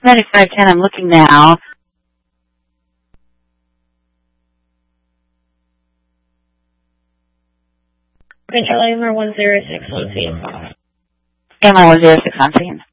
9510, I'm looking now. Control AMR 106 on scene. AMR 106 on scene.